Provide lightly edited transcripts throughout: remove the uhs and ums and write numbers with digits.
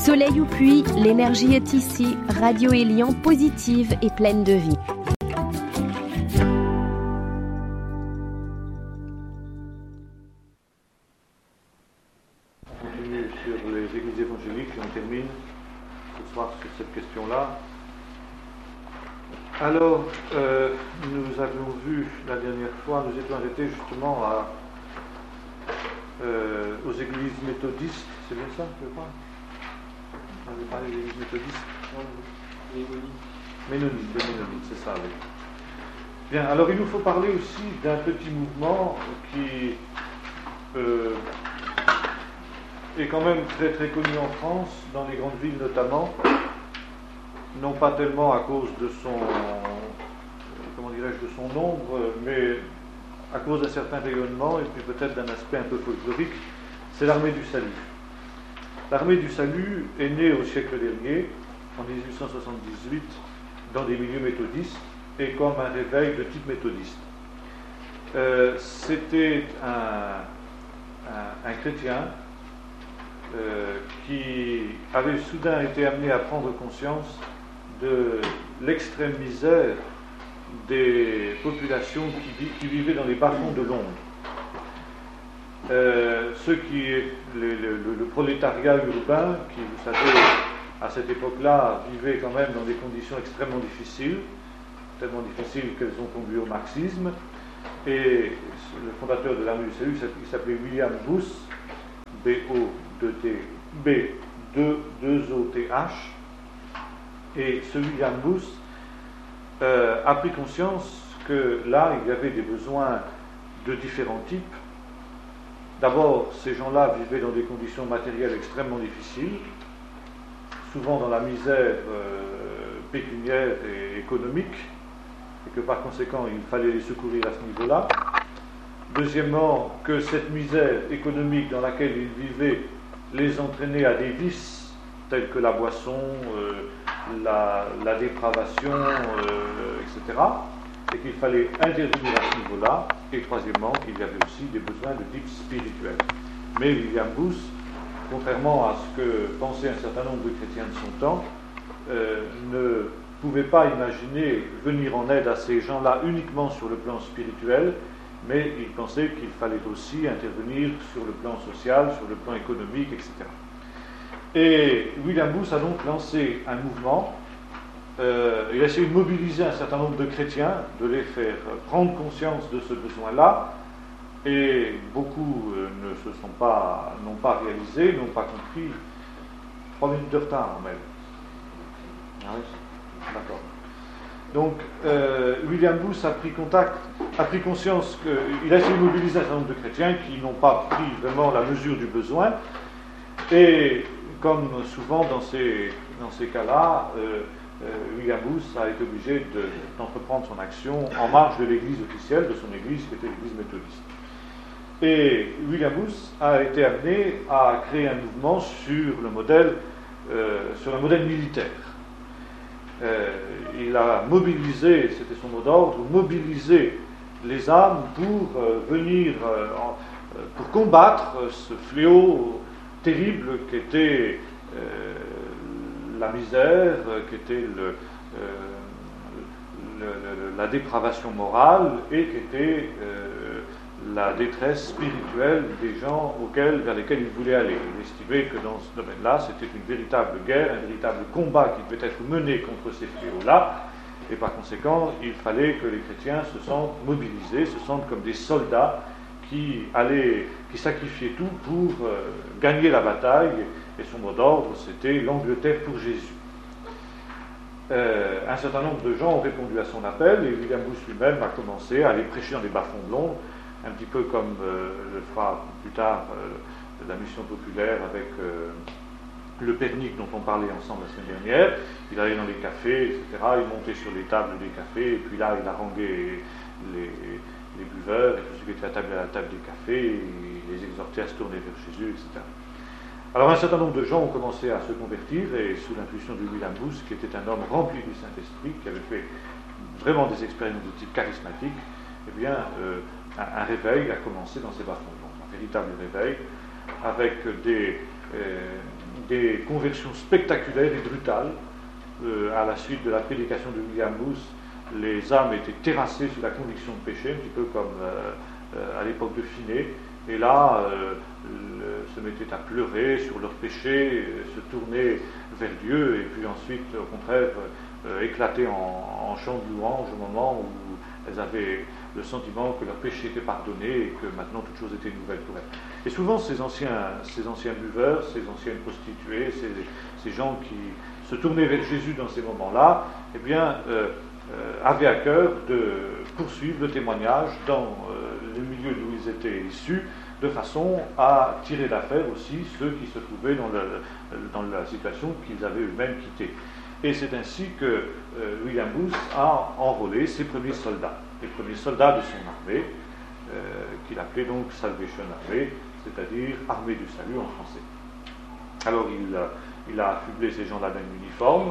Soleil ou pluie, l'énergie est ici. Radio Élian, positive et pleine de vie. On continue sur les églises évangéliques et on termine ce soir sur cette question-là. Alors, nous avions vu la dernière fois, nous étions arrêtés justement aux églises méthodistes, c'est bien ça, je crois? On avait parlé des églises méthodistes. Ménonites, c'est ça, oui. Bien, alors il nous faut parler aussi d'un petit mouvement qui est quand même très très connu en France, dans les grandes villes notamment, non pas tellement à cause de son, de son nombre, mais à cause d'un certain rayonnement et puis peut-être d'un aspect un peu folklorique, c'est l'armée du salut. L'armée du salut est née au siècle dernier, en 1878, dans des milieux méthodistes et comme un réveil de type méthodiste. C'était un chrétien qui avait soudain été amené à prendre conscience de l'extrême misère des populations qui vivaient dans les bas-fonds de Londres. Le prolétariat urbain, qui, vous savez, à cette époque-là, vivait quand même dans des conditions extrêmement difficiles, tellement difficiles qu'elles ont conduit au marxisme, et le fondateur de l'armée du salut, il s'appelait William Booth, B-2-O-T-H, et ce William Booth a pris conscience que là, il y avait des besoins de différents types. D'abord, ces gens-là vivaient dans des conditions matérielles extrêmement difficiles, souvent dans la misère pécuniaire et économique, et que par conséquent, il fallait les secourir à ce niveau-là. Deuxièmement, que cette misère économique dans laquelle ils vivaient les entraînait à des vices tels que la boisson, la dépravation, etc., et qu'il fallait intervenir à ce niveau-là. Et troisièmement, qu'il y avait aussi des besoins de type spirituel. Mais William Booth, contrairement à ce que pensaient un certain nombre de chrétiens de son temps, ne pouvait pas imaginer venir en aide à ces gens-là uniquement sur le plan spirituel, mais il pensait qu'il fallait aussi intervenir sur le plan social, sur le plan économique, etc. Et William Booth a donc lancé un mouvement. Il a essayé de mobiliser un certain nombre de chrétiens, de les faire prendre conscience de ce besoin-là, et beaucoup n'ont pas réalisé, n'ont pas compris. 3 minutes de retard, même. Ah oui, d'accord. Donc, William Booth a pris conscience qu'il a essayé de mobiliser un certain nombre de chrétiens qui n'ont pas pris vraiment la mesure du besoin, et comme souvent dans ces cas-là, William Booth a été obligé d'entreprendre son action en marge de l'église officielle, de son église qui était l'église méthodiste. Et William Booth a été amené à créer un mouvement sur un modèle militaire. Il a mobilisé, c'était son mot d'ordre, mobiliser les âmes pour pour combattre ce fléau terrible qu'était la misère, qu'était la dépravation morale et qu'était la détresse spirituelle des gens vers lesquels il voulait aller. Il estimait que dans ce domaine-là, c'était une véritable guerre, un véritable combat qui devait être mené contre ces fléaux-là, et par conséquent, il fallait que les chrétiens se sentent mobilisés, se sentent comme des soldats qui sacrifiaient tout pour gagner la bataille, et son mot d'ordre, c'était l'Angleterre pour Jésus. Un certain nombre de gens ont répondu à son appel, et William Booth lui-même a commencé à aller prêcher dans les bas-fonds de Londres, un petit peu comme le fera plus tard la mission populaire avec le Pernic dont on parlait ensemble la semaine dernière. Il allait dans les cafés, etc. Il montait sur les tables des cafés, et puis là, il haranguait les buveurs et tous ceux qui étaient à la table des cafés, et il les exhortait à se tourner vers Jésus, etc. Alors un certain nombre de gens ont commencé à se convertir, et sous l'impulsion de William Booth, qui était un homme rempli du Saint-Esprit, qui avait fait vraiment des expériences de type charismatique, eh bien, un réveil a commencé dans ces bas-fonds de Londres, un véritable réveil, avec des conversions spectaculaires et brutales. À la suite de la prédication de William Booth, les âmes étaient terrassées sous la conviction de péché, un petit peu comme à l'époque de Finney, et là se mettaient à pleurer sur leurs péchés, se tourner vers Dieu, et puis ensuite, au contraire, éclater en chant de louange au moment où elles avaient le sentiment que leur péché était pardonné et que maintenant toute chose était nouvelle pour elles. Et souvent ces anciens buveurs, ces anciennes prostituées, ces gens qui se tournaient vers Jésus dans ces moments-là, eh bien, avaient à cœur de poursuivre le témoignage dans le milieu d'où ils étaient issus, de façon à tirer d'affaire aussi ceux qui se trouvaient dans la situation qu'ils avaient eux-mêmes quittée. Et c'est ainsi que William Booth a enrôlé ses premiers soldats, les premiers soldats de son armée, qu'il appelait donc Salvation Army, c'est-à-dire armée du salut en français. Alors il a affublé ces gens-là d'un uniforme,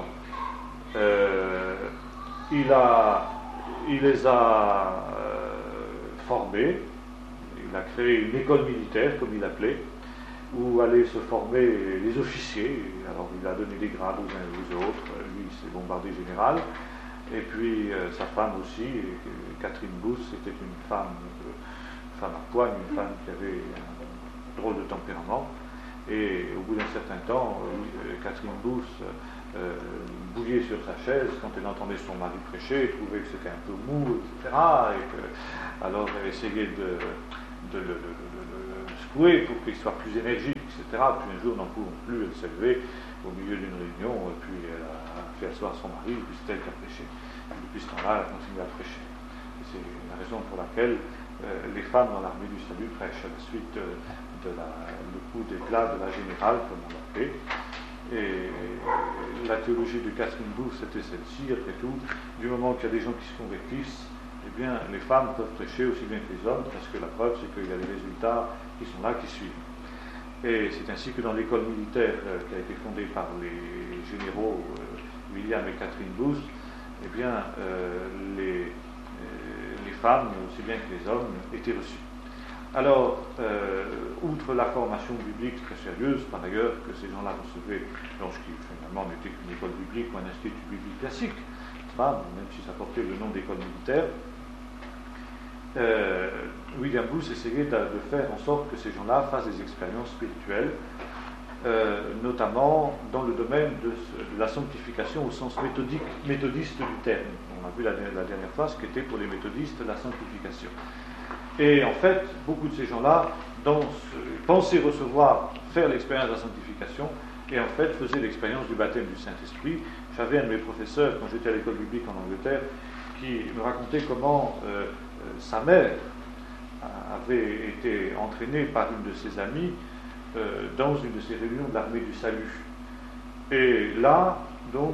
il les a formés, il a créé une école militaire, comme il l'appelait, où allaient se former les officiers. Alors il a donné des grades aux uns et aux autres, lui c'est bombardé général, et puis sa femme aussi, Catherine Booth, c'était une femme à poigne, une femme qui avait un drôle de tempérament, et au bout d'un certain temps, Catherine Booth bouillait sur sa chaise quand elle entendait son mari prêcher, trouvait que c'était un peu mou, etc., alors elle essayait de le secouer pour qu'il soit plus énergique, etc. Puis un jour, n'en pouvant plus, elle s'est levée au milieu d'une réunion, et puis elle a fait asseoir son mari, et puis c'est elle qui a prêché. Et depuis ce temps-là, elle a continué à prêcher. Et c'est la raison pour laquelle les femmes dans l'armée du salut prêchent à la suite le coup d'éclat de la générale, comme on l'appelait. Et la théologie de Catherine Booth, c'était celle-ci, après tout, du moment qu'il y a des gens qui se convertissent, eh bien, les femmes peuvent prêcher aussi bien que les hommes, parce que la preuve, c'est qu'il y a des résultats qui sont là, qui suivent. Et c'est ainsi que dans l'école militaire qui a été fondée par les généraux William et Catherine Booth, eh bien, les femmes, aussi bien que les hommes, étaient reçues. Alors, outre la formation biblique très sérieuse, par ailleurs, que ces gens-là recevaient dans ce qui finalement n'était qu'une école biblique ou un institut biblique classique, même si ça portait le nom d'école militaire, William Booth essayait de faire en sorte que ces gens-là fassent des expériences spirituelles, notamment dans le domaine de la sanctification au sens méthodiste du terme. On a vu la dernière fois ce qu'était pour les méthodistes la sanctification. Et en fait, beaucoup de ces gens-là pensaient faire l'expérience de la sanctification, et en fait faisaient l'expérience du baptême du Saint-Esprit. J'avais un de mes professeurs, quand j'étais à l'école biblique en Angleterre, qui me racontait comment sa mère avait été entraînée par une de ses amies dans une de ces réunions de l'armée du salut. Et là, donc,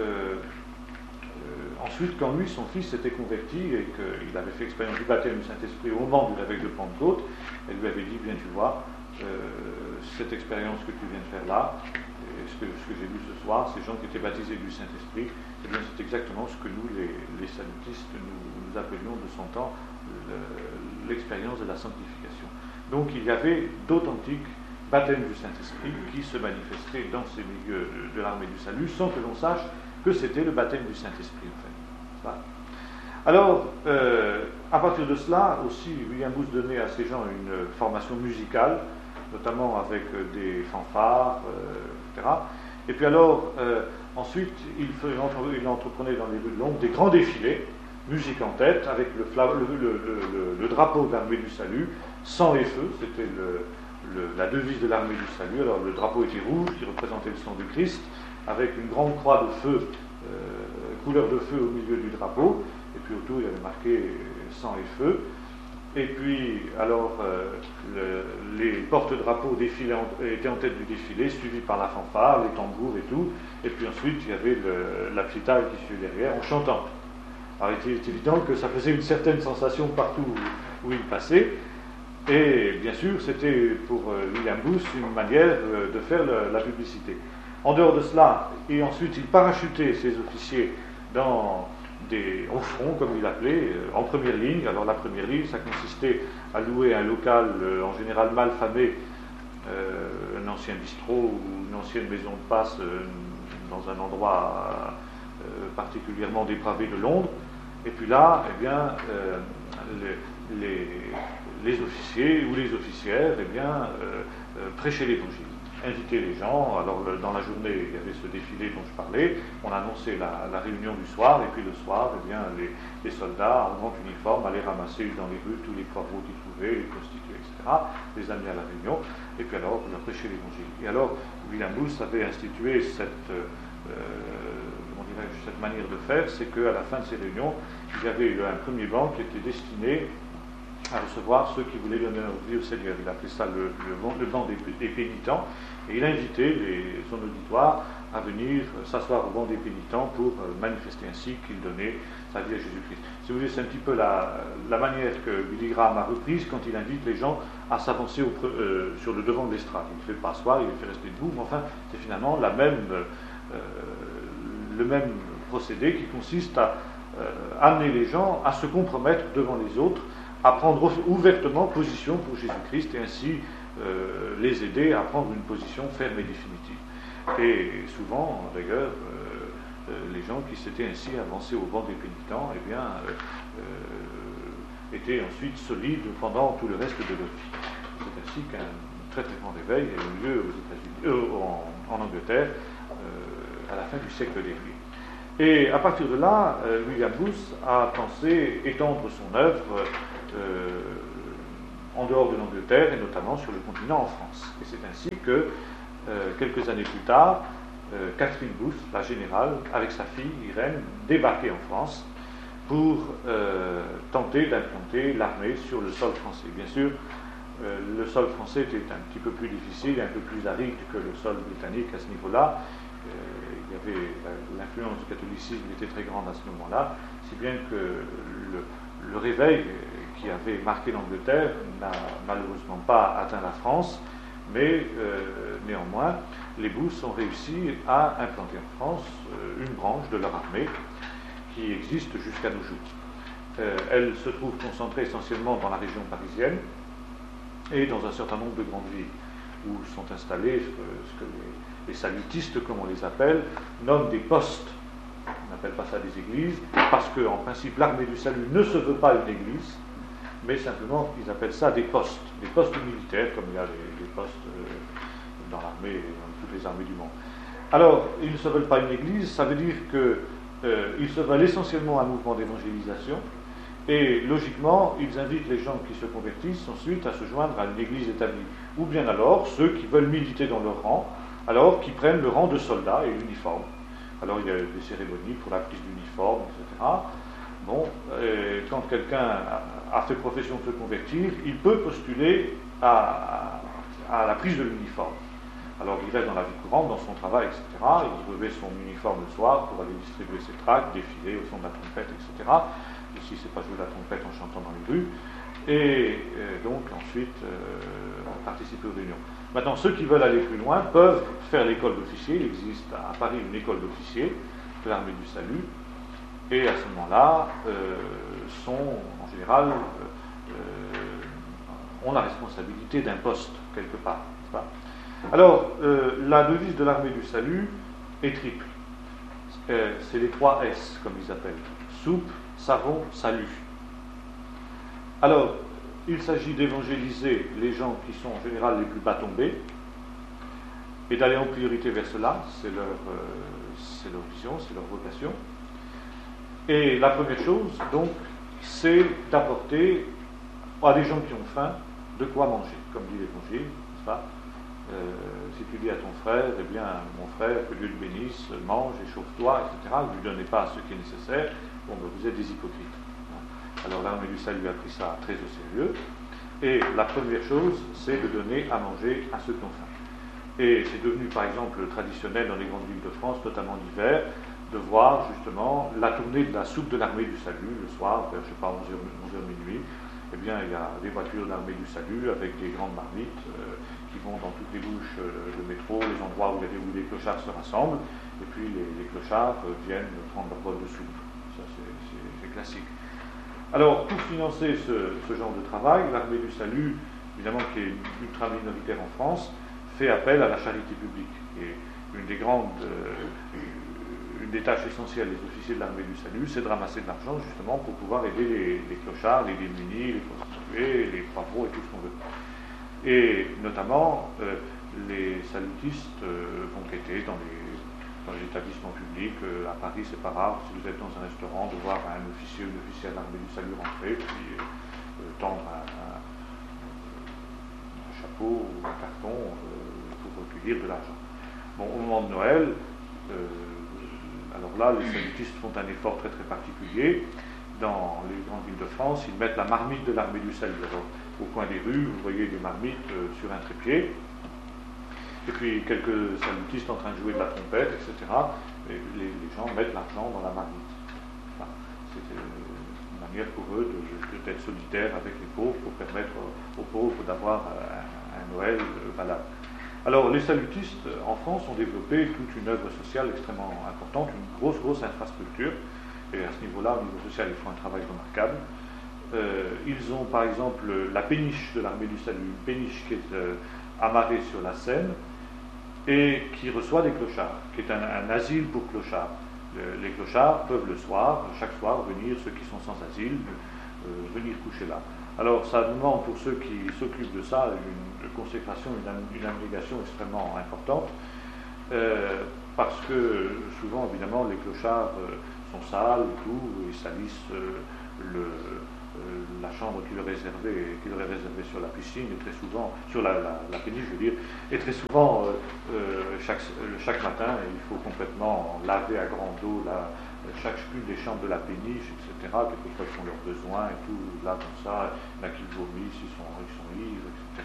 ensuite, quand lui, son fils, s'était converti et qu'il avait fait l'expérience du baptême du Saint-Esprit au moment de la veille de Pentecôte, elle lui avait dit, bien tu vois, cette expérience que tu viens de faire là, ce que j'ai vu ce soir, ces gens qui étaient baptisés du Saint-Esprit, eh bien c'est exactement ce que nous, les salutistes, nous appelions de son temps l'expérience de la sanctification. Donc il y avait d'authentiques baptêmes du Saint-Esprit qui se manifestaient dans ces milieux de l'armée du salut sans que l'on sache que c'était le baptême du Saint-Esprit en fait. Voilà. Alors, à partir de cela aussi, William Booth donnait à ces gens une formation musicale, notamment avec des fanfares, etc. Et puis alors, ensuite, il entreprenait dans les rues de Londres des grands défilés, musique en tête, avec le drapeau de l'armée du salut, sang et feu, c'était la devise de l'armée du salut. Alors le drapeau était rouge, qui représentait le sang du Christ, avec une grande croix de feu, couleur de feu au milieu du drapeau, et puis autour il y avait marqué sang et feu. Et puis, alors, les porte-drapeaux étaient en tête du défilé, suivis par la fanfare, les tambours et tout. Et puis ensuite, il y avait la psitale qui suivait derrière, en chantant. Alors, il était évident que ça faisait une certaine sensation partout où il passait. Et bien sûr, c'était pour William Booth une manière de faire la publicité. En dehors de cela, et ensuite, il parachutait ses officiers au front, comme il l'appelait, en première ligne. Alors la première ligne, ça consistait à louer un local, en général mal famé, un ancien bistrot ou une ancienne maison de passe dans un endroit particulièrement dépravé de Londres. Et puis là, eh bien, les officiers ou les officières prêchaient l'évangile, invitaient les gens. Alors dans la journée, il y avait ce défilé dont je parlais, on annonçait la réunion du soir, et puis le soir, eh bien, les soldats en grand uniforme allaient ramasser dans les rues tous les poivrons qu'ils trouvaient, les prostituées, etc., les amener à la réunion, et puis alors on leur prêchait l'évangile. Et alors William Booth avait institué cette manière de faire, c'est qu'à la fin de ces réunions, il y avait un premier banc qui était destiné à recevoir ceux qui voulaient donner leur vie au Seigneur. Il appelait ça le banc des pénitents, et il invitait son auditoire à venir s'asseoir au banc des pénitents pour manifester ainsi qu'il donnait sa vie à Jésus-Christ. Si vous voulez, c'est un petit peu la manière que Billy Graham a reprise quand il invite les gens à s'avancer sur le devant de l'estrade. Il ne fait pas asseoir, il les fait rester debout, mais enfin, c'est finalement le même procédé qui consiste à amener les gens à se compromettre devant les autres, à prendre ouvertement position pour Jésus-Christ et ainsi les aider à prendre une position ferme et définitive. Et souvent, d'ailleurs, les gens qui s'étaient ainsi avancés au banc des pénitents, eh bien, étaient ensuite solides pendant tout le reste de leur vie. C'est ainsi qu'un très très grand réveil a eu lieu aux États-Unis, en Angleterre, à la fin du siècle dernier. Et à partir de là, William Booth a pensé étendre son œuvre en dehors de l'Angleterre et notamment sur le continent en France. Et c'est ainsi que, quelques années plus tard, Catherine Booth, la générale, avec sa fille Irène, débarquait en France pour tenter d'implanter l'armée sur le sol français. Bien sûr, le sol français était un petit peu plus difficile, un peu plus aride que le sol britannique à ce niveau-là. Il y avait l'influence du catholicisme était très grande à ce moment-là, si bien que le réveil qui avait marqué l'Angleterre n'a malheureusement pas atteint la France, mais néanmoins, les Booth ont réussi à implanter en France une branche de leur armée qui existe jusqu'à nos jours. Elle se trouve concentrée essentiellement dans la région parisienne et dans un certain nombre de grandes villes où sont installés ce que les salutistes, comme on les appelle, nomment des postes. On n'appelle pas ça des églises, parce qu'en principe, l'armée du salut ne se veut pas une église, mais simplement, ils appellent ça des postes militaires, comme il y a des postes dans l'armée, dans toutes les armées du monde. Alors, ils ne se veulent pas une église, ça veut dire qu'ils se veulent essentiellement un mouvement d'évangélisation, et logiquement, ils invitent les gens qui se convertissent ensuite à se joindre à une église établie. Ou bien alors, ceux qui veulent militer dans leur rang, alors qui prennent le rang de soldats et l'uniforme. Alors il y a des cérémonies pour la prise d'uniforme, etc. Bon, quand quelqu'un a fait profession de se convertir, il peut postuler à la prise de l'uniforme. Alors il reste dans la vie courante, dans son travail, etc. Il revêt son uniforme le soir pour aller distribuer ses tracts, défiler au son de la trompette, etc. Ici, c'est pas jouer la trompette en chantant dans les rues. Et donc ensuite participer aux réunions. Maintenant, ceux qui veulent aller plus loin peuvent faire l'école d'officier. Il existe à Paris une école d'officiers de l'armée du salut, et à ce moment-là, en général, ont la responsabilité d'un poste quelque part. N'est-ce pas ? Alors, la devise de l'armée du salut est triple. C'est les 3 S, comme ils appellent. Soupe, savon, salut. Alors, il s'agit d'évangéliser les gens qui sont en général les plus bas tombés et d'aller en priorité vers cela, c'est leur vision, c'est leur vocation. Et la première chose, donc, c'est d'apporter à des gens qui ont faim de quoi manger, comme dit l'Évangile, n'est-ce pas ? Si tu dis à ton frère, eh bien, mon frère, que Dieu te bénisse, mange, échauffe-toi, etc., vous ne lui donnez pas ce qui est nécessaire, bon, ben, vous êtes des hypocrites. Alors l'armée du salut a pris ça très au sérieux, et la première chose, c'est de donner à manger à ceux qui ont faim. Et c'est devenu par exemple traditionnel dans les grandes villes de France, notamment l'hiver, de voir justement la tournée de la soupe de l'armée du salut le soir, vers, je ne sais pas, 11h minuit. Eh bien, il y a des voitures de l'armée du salut avec des grandes marmites qui vont dans toutes les bouches de métro, les endroits où les clochards se rassemblent, et puis les clochards viennent prendre leur bol de soupe. Ça, c'est classique. Alors, pour financer ce genre de travail, l'armée du salut évidemment qui est ultra minoritaire en France, fait appel à la charité publique. Et une des tâches essentielles des officiers de l'armée du salut, c'est de ramasser de l'argent justement pour pouvoir aider les clochards, les démunis, les prostituées, les pauvres et tout ce qu'on veut. Et notamment, les salutistes vont quêter dans les établissements publics. À Paris, c'est pas rare, si vous êtes dans un restaurant, de voir un officier ou une officière de l'armée du salut rentrer, puis tendre un chapeau ou un carton pour recueillir de l'argent. Bon, au moment de Noël, alors là, les salutistes font un effort très très particulier. Dans les grandes villes de France, ils mettent la marmite de l'armée du salut. Alors, au coin des rues, vous voyez des marmites sur un trépied. Et puis quelques salutistes en train de jouer de la trompette, etc. Et les gens mettent l'argent dans la marmite. Enfin, c'était une manière pour eux d'être solidaires avec les pauvres, pour permettre aux pauvres d'avoir un Noël valable. Alors les salutistes en France ont développé toute une œuvre sociale extrêmement importante, une grosse infrastructure, et à ce niveau-là, au niveau social, ils font un travail remarquable. Ils ont par exemple la péniche de l'armée du salut, une péniche qui est amarrée sur la Seine et qui reçoit des clochards, qui est un asile pour clochards. Les clochards peuvent le soir, chaque soir, venir, ceux qui sont sans asile, venir coucher là. Alors ça demande pour ceux qui s'occupent de ça une consécration, une abnégation extrêmement importante, parce que souvent évidemment les clochards sont sales et tout, ils salissent la chambre qui leur est réservée sur la piscine, et très souvent, sur la péniche je veux dire, et très souvent chaque matin il faut complètement laver à grande eau chacune des chambres de la péniche, etc. Quelquefois ils font leurs besoins et tout, là comme ça, il y en a qui vomissent, ils sont ivres, etc.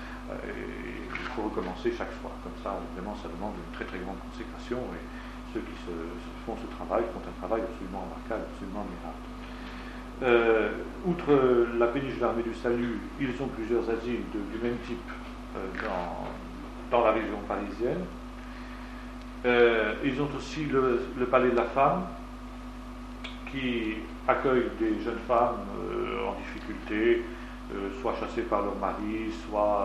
Et il faut recommencer chaque soir, comme ça, évidemment ça demande une très très grande consécration, et ceux qui font ce travail font un travail absolument remarquable, absolument miracle. Outre la péniche de l'armée du salut, ils ont plusieurs asiles du même type dans la région parisienne. Ils ont aussi le palais de la femme, qui accueille des jeunes femmes en difficulté, soit chassées par leur mari, soit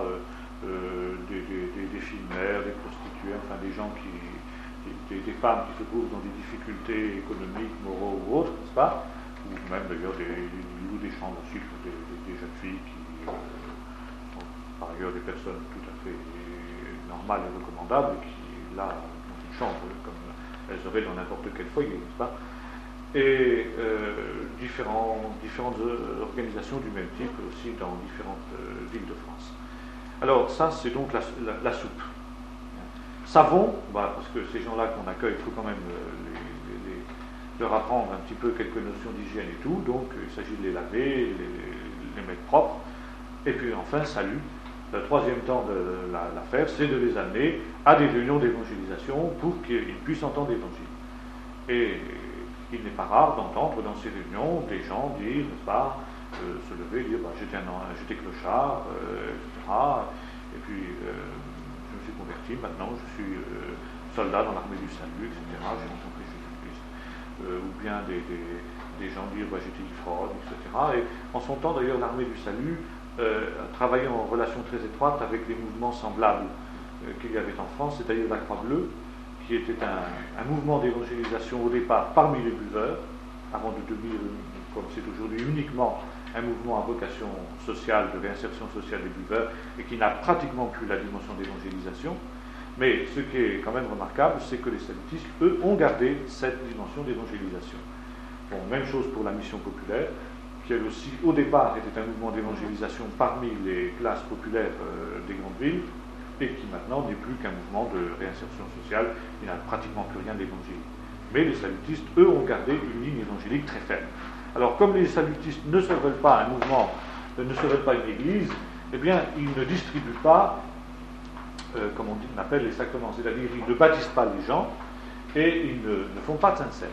des filles mères, des prostituées, enfin des gens des femmes qui se trouvent dans des difficultés économiques, moraux ou autres, n'est-ce pas? Ou même d'ailleurs des chambres aussi pour des jeunes filles qui sont par ailleurs des personnes tout à fait normales et recommandables, et qui là dans une chambre comme elles auraient dans n'importe quel foyer, n'est-ce pas? Et différentes organisations du même type aussi dans différentes villes de France. Alors ça c'est donc la soupe. Savon, parce que ces gens-là qu'on accueille, il faut quand même leur apprendre un petit peu quelques notions d'hygiène et tout, donc il s'agit de les laver, les mettre propres, et puis enfin, salut, le troisième temps de l'affaire, c'est de les amener à des réunions d'évangélisation pour qu'ils puissent entendre l'évangile. Et il n'est pas rare d'entendre dans ces réunions des gens dire, n'est-ce pas, se lever et dire j'étais clochard, etc. Et puis je me suis converti, maintenant je suis soldat dans l'armée du salut, etc. J'ai rencontré Jésus-Christ. Ou bien des gens dire j'étais ivrogne, etc. Et en son temps d'ailleurs l'armée du salut travaillait en relation très étroite avec les mouvements semblables qu'il y avait en France, c'est-à-dire la Croix-Bleue, qui était un mouvement d'évangélisation au départ parmi les buveurs, avant de devenir, comme c'est aujourd'hui, uniquement un mouvement à vocation sociale, de réinsertion sociale des buveurs, et qui n'a pratiquement plus la dimension d'évangélisation. Mais ce qui est quand même remarquable, c'est que les salutistes, eux, ont gardé cette dimension d'évangélisation. Bon, même chose pour la mission populaire, qui elle aussi, au départ, était un mouvement d'évangélisation parmi les classes populaires des grandes villes, et qui maintenant n'est plus qu'un mouvement de réinsertion sociale, qui n'a pratiquement plus rien d'évangélique. Mais les salutistes, eux, ont gardé une ligne évangélique très faible. Alors, comme les salutistes ne se veulent pas un mouvement, ne se veulent pas une église, eh bien, ils ne distribuent pas, comme on appelle les sacrements, c'est-à-dire ils ne baptisent pas les gens, et ils ne font pas de Sainte-Seine.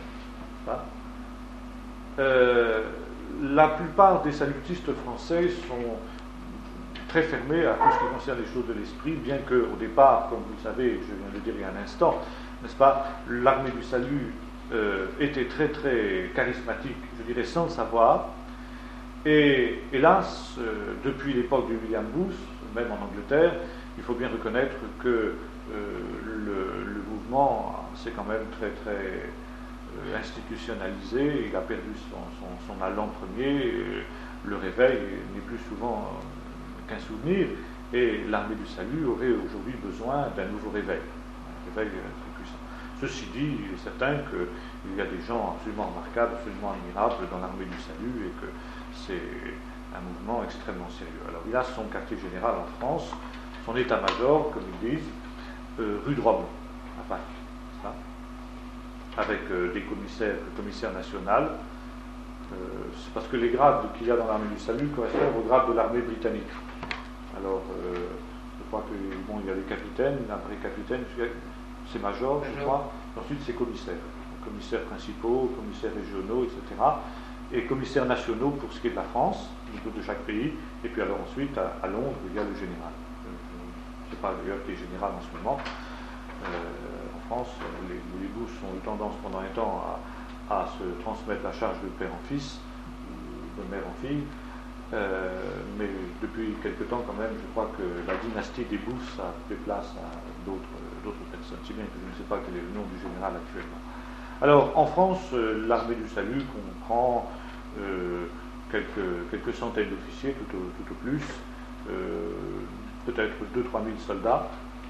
La plupart des salutistes français sont très fermés à tout ce qui concerne les choses de l'esprit, bien qu'au départ, comme vous le savez, je viens de le dire il y a un instant, n'est-ce pas, l'armée du salut était très très charismatique, je dirais sans le savoir, Et hélas, depuis l'époque de William Booth, même en Angleterre, il faut bien reconnaître que le mouvement s'est quand même très très institutionnalisé, il a perdu son allant premier, le réveil n'est plus souvent qu'un souvenir, et l'armée du salut aurait aujourd'hui besoin d'un nouveau réveil, un réveil très puissant. Ceci dit, il est certain qu'il y a des gens absolument remarquables, absolument admirables dans l'armée du salut, et que c'est un mouvement extrêmement sérieux. Alors il a son quartier général en France, son état-major, comme ils disent, rue de Rome, à Pâques, avec des commissaires, le commissaire national. C'est parce que les grades qu'il y a dans l'armée du salut correspondent aux grades de l'armée britannique. Alors, je crois que bon, il y a les capitaines, après capitaine, c'est major, je crois. Ensuite, c'est commissaires. Commissaires principaux, commissaires régionaux, etc. Et commissaires nationaux pour ce qui est de la France, au niveau de chaque pays. Et puis alors ensuite, à Londres, il y a le général. Je ne sais pas d'ailleurs qui est général en ce moment. En France, les bouches ont eu tendance pendant un temps à se transmettre la charge de père en fils, ou de mère en fille. Mais depuis quelque temps quand même, je crois que la dynastie des Bous a fait place à d'autres personnes, si bien que je ne sais pas quel est le nom du général actuellement. Alors en France, l'armée du salut comprend quelques centaines d'officiers, tout au plus, peut-être 2-3 000 soldats,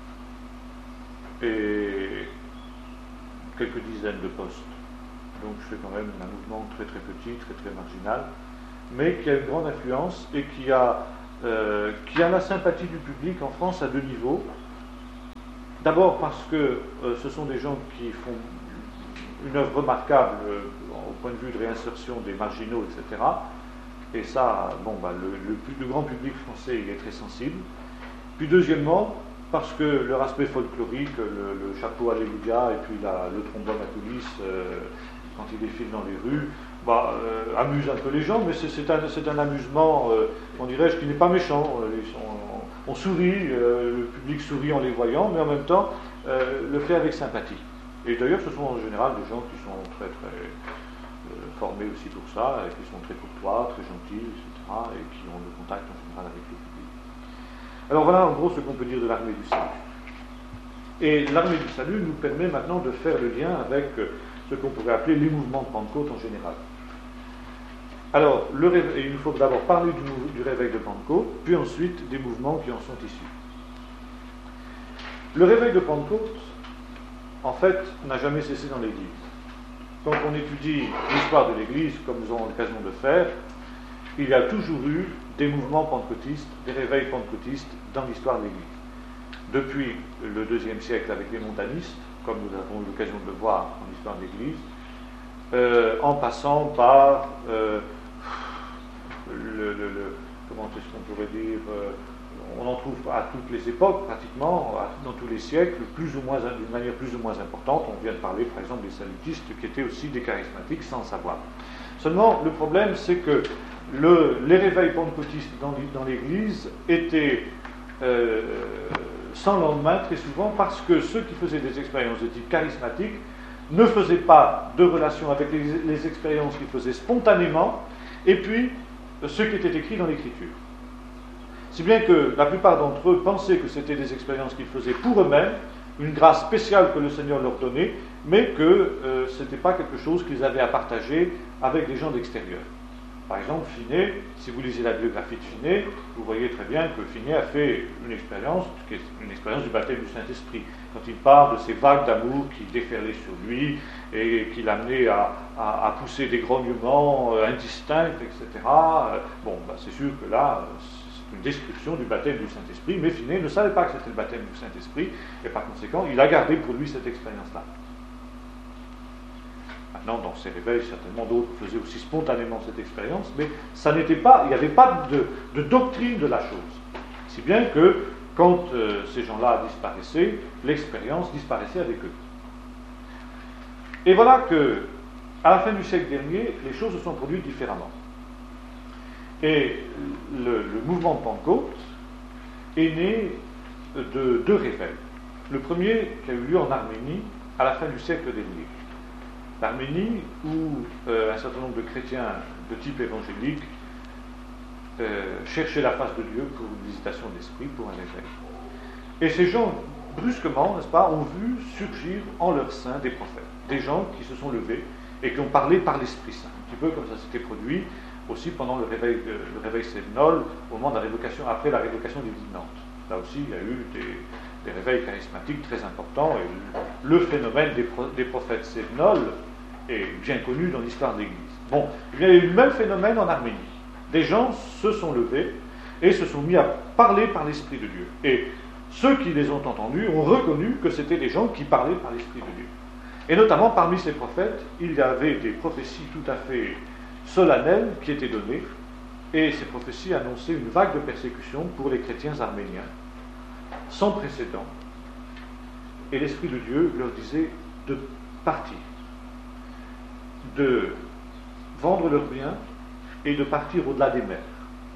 et quelques dizaines de postes. Donc c'est quand même un mouvement très très petit, très très marginal, mais qui a une grande influence et qui a la sympathie du public en France à deux niveaux. D'abord parce que ce sont des gens qui font une œuvre remarquable au point de vue de réinsertion des marginaux, etc. Et ça, bon, le grand public français il est très sensible. Puis deuxièmement, parce que leur aspect folklorique, le chapeau Alléluia et puis le trombone à coulisses, quand ils défilent dans les rues, amuse un peu les gens, mais c'est un amusement, on dirait-je, qui n'est pas méchant. On sourit, le public sourit en les voyant, mais en même temps le fait avec sympathie. Et d'ailleurs, ce sont en général des gens qui sont très très formés aussi pour ça, et qui sont très courtois, très gentils, etc., et qui ont le contact en général avec le public. Alors voilà en gros ce qu'on peut dire de l'armée du salut. Et l'armée du salut nous permet maintenant de faire le lien avec ce qu'on pourrait appeler les mouvements de Pentecôte en général. Alors, il nous faut d'abord parler du réveil de Pentecôte, puis ensuite des mouvements qui en sont issus. Le réveil de Pentecôte, en fait, n'a jamais cessé dans l'Église. Quand on étudie l'histoire de l'Église, comme nous avons l'occasion de faire, il y a toujours eu des mouvements pentecôtistes, des réveils pentecôtistes dans l'histoire de l'Église. Depuis le IIe siècle avec les montanistes, comme nous avons eu l'occasion de le voir en histoire de l'Église, en passant par comment est-ce qu'on pourrait dire, on en trouve à toutes les époques, pratiquement, dans tous les siècles, d'une manière plus ou moins importante. On vient de parler, par exemple, des salutistes, qui étaient aussi des charismatiques, sans le savoir. Seulement, le problème, c'est que les réveils pentecôtistes dans l'Église étaient sans lendemain, très souvent, parce que ceux qui faisaient des expériences de type charismatique ne faisaient pas de relation avec les expériences qu'ils faisaient spontanément, et puis ce qui était écrit dans l'Écriture. Si bien que la plupart d'entre eux pensaient que c'était des expériences qu'ils faisaient pour eux-mêmes, une grâce spéciale que le Seigneur leur donnait, mais que ce n'était pas quelque chose qu'ils avaient à partager avec des gens d'extérieur. Par exemple, Finney, si vous lisez la biographie de Finney, vous voyez très bien que Finney a fait une expérience, qui est une expérience du baptême du Saint-Esprit. Quand il parle de ces vagues d'amour qui déferlaient sur lui et qui l'amenaient à pousser des grognements indistincts, etc. C'est sûr que là, c'est une description du baptême du Saint-Esprit, mais Finney ne savait pas que c'était le baptême du Saint-Esprit, et par conséquent, il a gardé pour lui cette expérience-là. Maintenant, dans ces réveils, certainement d'autres faisaient aussi spontanément cette expérience, mais il n'y avait pas de doctrine de la chose. Si bien que, quand ces gens-là disparaissaient, l'expérience disparaissait avec eux. Et voilà que, à la fin du siècle dernier, les choses se sont produites différemment. Et le mouvement de Pentecôte est né de deux réveils. Le premier qui a eu lieu en Arménie à la fin du siècle dernier. L'Arménie, où un certain nombre de chrétiens de type évangélique chercher la face de Dieu pour une visitation d'esprit, pour un réveil. Et ces gens, brusquement, n'est-ce pas, ont vu surgir en leur sein des prophètes, des gens qui se sont levés et qui ont parlé par l'Esprit Saint, un petit peu comme ça s'était produit aussi pendant le réveil séminole, au moment de la révocation, après la révocation des Nantes. Là aussi, il y a eu des réveils charismatiques très importants, et le phénomène des prophètes séminoles est bien connu dans l'histoire de l'Église. Bon, il y a eu le même phénomène en Arménie. Des gens se sont levés et se sont mis à parler par l'Esprit de Dieu. Et ceux qui les ont entendus ont reconnu que c'était des gens qui parlaient par l'Esprit de Dieu. Et notamment parmi ces prophètes, il y avait des prophéties tout à fait solennelles qui étaient données, et ces prophéties annonçaient une vague de persécution pour les chrétiens arméniens, sans précédent. Et l'Esprit de Dieu leur disait de partir, de vendre leurs biens et de partir au-delà des mers,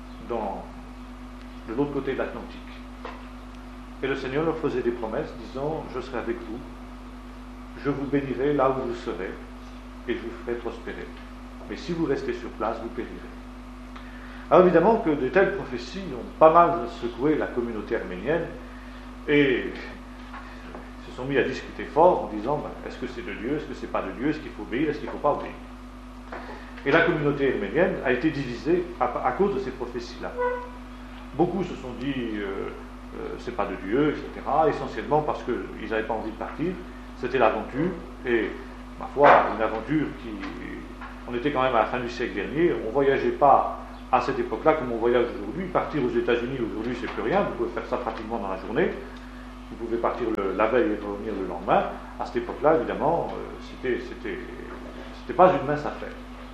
de l'autre côté de l'Atlantique. Et le Seigneur leur faisait des promesses disant « Je serai avec vous, je vous bénirai là où vous serez, et je vous ferai prospérer. Mais si vous restez sur place, vous périrez. » Alors évidemment que de telles prophéties ont pas mal secoué la communauté arménienne, et se sont mis à discuter fort en disant est-ce que c'est de Dieu, est-ce que c'est pas de Dieu, est-ce qu'il faut obéir, est-ce qu'il ne faut pas obéir. Et la communauté arménienne a été divisée à cause de ces prophéties-là. Beaucoup se sont dit c'est pas de Dieu, etc., essentiellement parce qu'ils n'avaient pas envie de partir, c'était l'aventure, et ma foi, une aventure qui... On était quand même à la fin du siècle dernier, on ne voyageait pas à cette époque-là comme on voyage aujourd'hui. Partir aux États-Unis aujourd'hui, c'est plus rien, vous pouvez faire ça pratiquement dans la journée, vous pouvez partir la veille et revenir le lendemain. À cette époque-là, évidemment, c'était pas une mince affaire.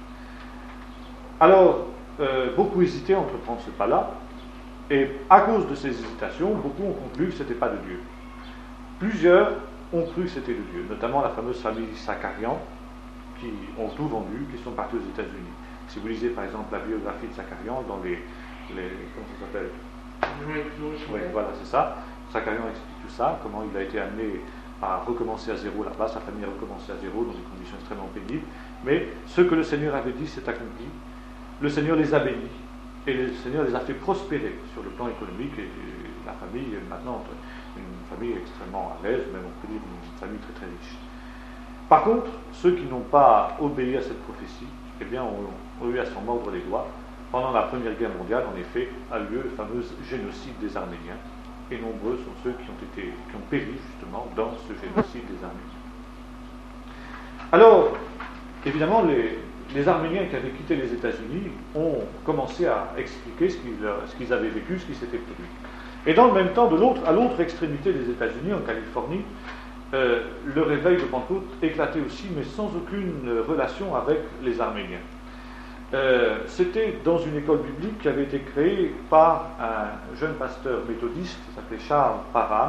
Alors, beaucoup hésitaient à entreprendre ce pas-là, et à cause de ces hésitations, beaucoup ont conclu que ce n'était pas de Dieu. Plusieurs ont cru que c'était de Dieu, notamment la fameuse famille Sakarian, qui ont tout vendu, qui sont partis aux États-Unis. Si vous lisez par exemple la biographie de Sakarian dans les comment ça s'appelle ? Oui, voilà, c'est ça. Sakarian explique tout ça, comment il a été amené à recommencer à zéro là-bas, sa famille a recommencé à zéro dans des conditions extrêmement pénibles. Mais ce que le Seigneur avait dit s'est accompli. Le Seigneur les a bénis et le Seigneur les a fait prospérer sur le plan économique, et la famille est maintenant une famille extrêmement à l'aise, même on peut dire une famille très très riche. Par contre, ceux qui n'ont pas obéi à cette prophétie, eh bien, ont eu à s'en mordre les doigts. Pendant la Première Guerre mondiale, en effet, a lieu le fameux génocide des Arméniens, et nombreux sont ceux qui ont péri justement dans ce génocide des Arméniens. Alors, évidemment, les Arméniens qui avaient quitté les États-Unis ont commencé à expliquer ce qu'ils avaient vécu, ce qui s'était produit. Et dans le même temps, à l'autre extrémité des États-Unis, en Californie, le réveil de Pentecôte éclatait aussi, mais sans aucune relation avec les Arméniens. C'était dans une école biblique qui avait été créée par un jeune pasteur méthodiste qui s'appelait Charles Parham,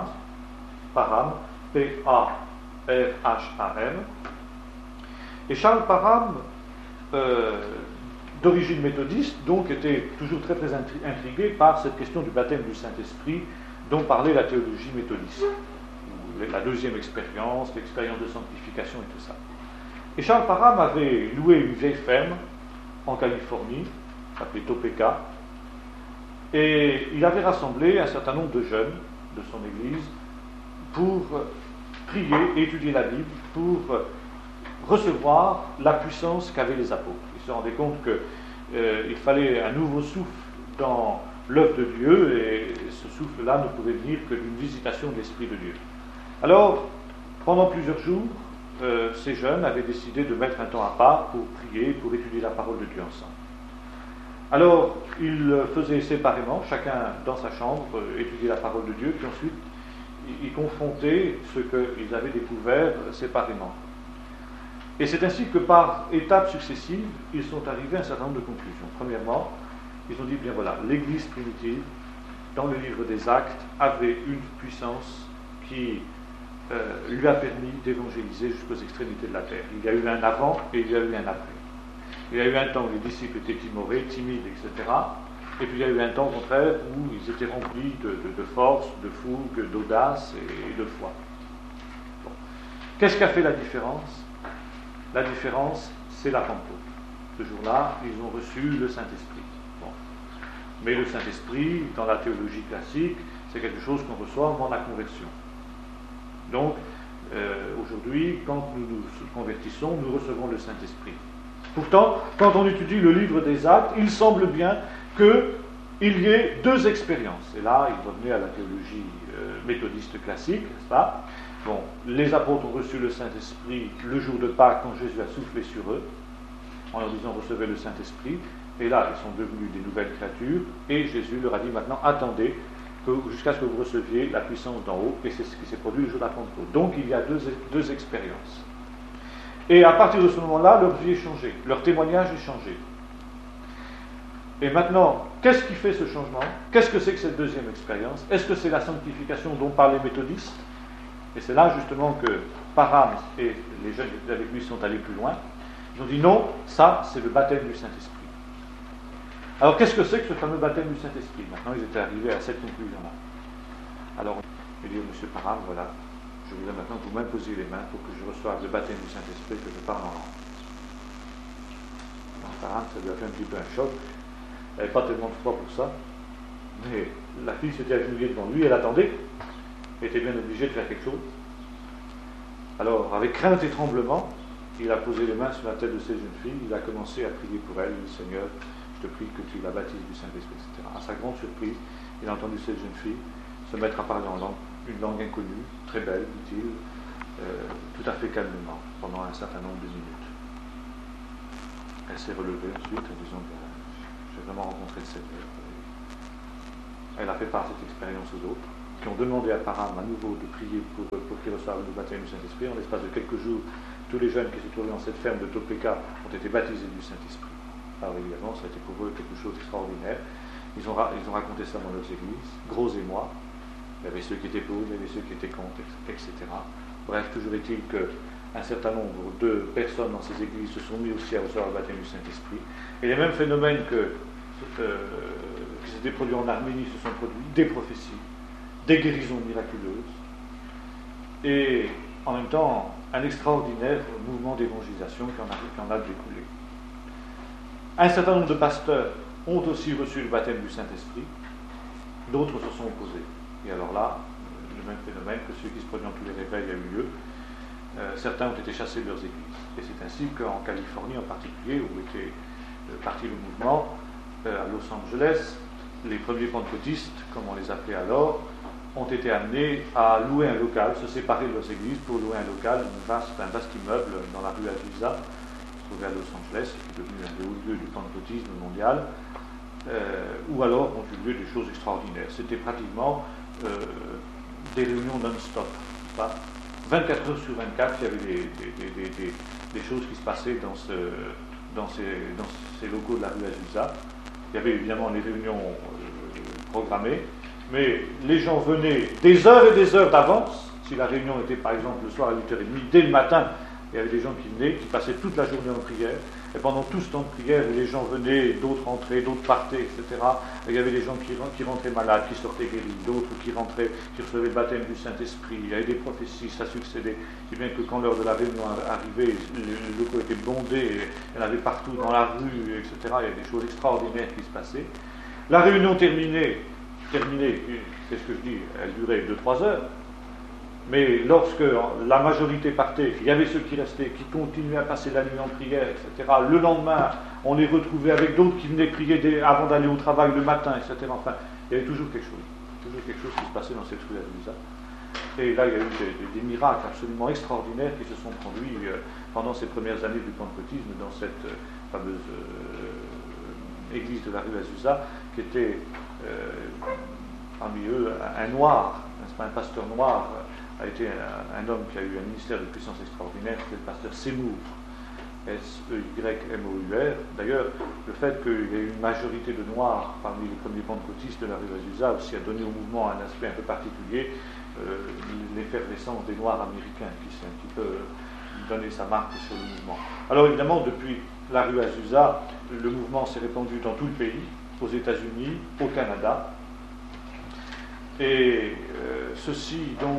P-A-R-H-A-M. Et Charles Parham, d'origine méthodiste, donc était toujours très très intrigué par cette question du baptême du Saint-Esprit dont parlait la théologie méthodiste. La deuxième expérience, l'expérience de sanctification et tout ça. Et Charles Parham avait loué une vieille ferme en Californie, appelée Topeka, et il avait rassemblé un certain nombre de jeunes de son église pour prier et étudier la Bible, pour recevoir la puissance qu'avaient les apôtres. Ils se rendaient compte qu'il fallait un nouveau souffle dans l'œuvre de Dieu, et ce souffle-là ne pouvait venir que d'une visitation de l'Esprit de Dieu. Alors, pendant plusieurs jours, ces jeunes avaient décidé de mettre un temps à part pour prier, pour étudier la parole de Dieu ensemble. Alors, ils faisaient séparément, chacun dans sa chambre, étudier la parole de Dieu, puis ensuite, ils confrontaient ce qu'ils avaient découvert séparément. Et c'est ainsi que par étapes successives, ils sont arrivés à un certain nombre de conclusions. Premièrement, ils ont dit, bien voilà, l'Église primitive, dans le livre des Actes, avait une puissance qui lui a permis d'évangéliser jusqu'aux extrémités de la terre. Il y a eu un avant et il y a eu un après. Il y a eu un temps où les disciples étaient timorés, timides, etc. Et puis il y a eu un temps au contraire où ils étaient remplis de force, de fougue, d'audace et de foi. Bon. Qu'est-ce qui a fait la différence ? La différence, c'est la Pentecôte. Ce jour-là, ils ont reçu le Saint-Esprit. Bon. Mais le Saint-Esprit, dans la théologie classique, c'est quelque chose qu'on reçoit au moment de la conversion. Donc, aujourd'hui, quand nous nous convertissons, nous recevons le Saint-Esprit. Pourtant, quand on étudie le livre des Actes, il semble bien qu'il y ait deux expériences. Et là, il revenait à la théologie méthodiste classique, n'est-ce pas? Bon, les apôtres ont reçu le Saint-Esprit le jour de Pâques quand Jésus a soufflé sur eux, en leur disant recevez le Saint-Esprit. Et là, ils sont devenus des nouvelles créatures. Et Jésus leur a dit maintenant, attendez jusqu'à ce que vous receviez la puissance d'en haut. Et c'est ce qui s'est produit le jour de la Pentecôte. Donc il y a deux expériences. Et à partir de ce moment-là, leur vie est changée, leur témoignage est changé. Et maintenant, qu'est-ce qui fait ce changement? Qu'est-ce que c'est que cette deuxième expérience? Est-ce que c'est la sanctification dont parlent les méthodistes? Et c'est là justement que Parham et les jeunes qui étaient avec lui sont allés plus loin. Ils ont dit non, ça c'est le baptême du Saint-Esprit. Alors qu'est-ce que c'est que ce fameux baptême du Saint-Esprit? Maintenant ils étaient arrivés à cette conclusion-là. Alors je vais dire, monsieur Parham, voilà, je voudrais maintenant que vous m'imposiez les mains pour que je reçoive le baptême du Saint-Esprit, que je parle en langue. Alors Parham, ça lui a fait un petit peu un choc. Elle n'avait pas tellement de foi pour ça. Mais la fille s'était agenouillée devant lui, elle attendait. Était bien obligé de faire quelque chose. Alors, avec crainte et tremblement, il a posé les mains sur la tête de cette jeune fille, il a commencé à prier pour elle, il dit Seigneur, je te prie que tu la baptises du Saint-Esprit, etc. À sa grande surprise, il a entendu cette jeune fille se mettre à parler en langue, une langue inconnue, très belle, dit-il, tout à fait calmement, pendant un certain nombre de minutes. Elle s'est relevée ensuite en disant j'ai vraiment rencontré le Seigneur. Elle a fait part de cette expérience aux autres, qui ont demandé à Parham à nouveau de prier pour qu'il reçoive le baptême du Saint-Esprit. En l'espace de quelques jours, tous les jeunes qui se trouvaient dans cette ferme de Topeka ont été baptisés du Saint-Esprit. Alors évidemment, ça a été pour eux quelque chose d'extraordinaire. Ils ont raconté ça dans leurs églises, gros émoi. Il y avait ceux qui étaient pour, il y avait ceux qui étaient contre, etc. Bref, toujours est-il qu'un certain nombre de personnes dans ces églises se sont mis aussi à recevoir le baptême du Saint-Esprit. Et les mêmes phénomènes qui s'étaient produits en Arménie se sont produits, des prophéties, des guérisons miraculeuses, et en même temps un extraordinaire mouvement d'évangélisation qui en a découlé. Un certain nombre de pasteurs ont aussi reçu le baptême du Saint-Esprit, d'autres se sont opposés. Et alors là, le même phénomène que celui qui se produit dans tous les réveils a eu lieu. Certains ont été chassés de leurs églises. Et c'est ainsi qu'en Californie en particulier, où était parti le mouvement, à Los Angeles, les premiers pentecôtistes, comme on les appelait alors, ont été amenés à louer un local, se séparer de leurs églises pour louer un local, un vaste immeuble dans la rue Azusa, trouvé à Los Angeles, qui est devenu un des hauts lieux du pentecôtisme mondial, où alors ont eu lieu des choses extraordinaires. C'était pratiquement des réunions non-stop. 24 heures sur 24, il y avait des choses qui se passaient dans ces locaux de la rue Azusa. Il y avait évidemment les réunions programmées, mais les gens venaient des heures et des heures d'avance. Si la réunion était par exemple le soir à 8h30, dès le matin, il y avait des gens qui venaient, qui passaient toute la journée en prière. Et pendant tout ce temps de prière, les gens venaient, d'autres entraient, d'autres partaient, etc. Et il y avait des gens qui rentraient malades, qui sortaient guéris, d'autres qui rentraient, qui recevaient le baptême du Saint-Esprit. Il y avait des prophéties, ça succédait. Si bien que quand l'heure de la réunion arrivait, les locaux étaient bondés, il y en avait partout dans la rue, etc. Il y avait des choses extraordinaires qui se passaient. La réunion terminée, c'est ce que je dis, elle durait 2-3 heures. Mais lorsque la majorité partait, il y avait ceux qui restaient, qui continuaient à passer la nuit en prière, etc. Le lendemain, on les retrouvait avec d'autres qui venaient prier avant d'aller au travail le matin, etc. Enfin, il y avait toujours quelque chose qui se passait dans cette rue Azusa. Et là, il y a eu des miracles absolument extraordinaires qui se sont produits pendant ces premières années du pentecôtisme dans cette fameuse église de la rue Azusa, qui était parmi eux un noir, n'est-ce pas, un pasteur noir, a été un homme qui a eu un ministère de puissance extraordinaire, c'était le pasteur Seymour, S-E-Y-M-O-U-R. D'ailleurs, le fait qu'il y ait une majorité de noirs parmi les premiers pentecôtistes de la rue Azusa aussi a donné au mouvement un aspect un peu particulier, l'effervescence des noirs américains qui s'est un petit peu donné sa marque sur le mouvement. Alors évidemment, depuis la rue Azusa, le mouvement s'est répandu dans tout le pays, aux États-Unis, au Canada. Et ceci, donc,